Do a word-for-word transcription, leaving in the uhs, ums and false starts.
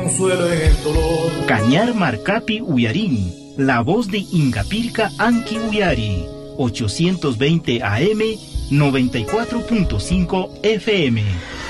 consuelo en el dolor. Cañar Marcapi Uyarín, la voz de Ingapirca Anki Uyari, ochocientos veinte A M, noventa y cuatro punto cinco F M.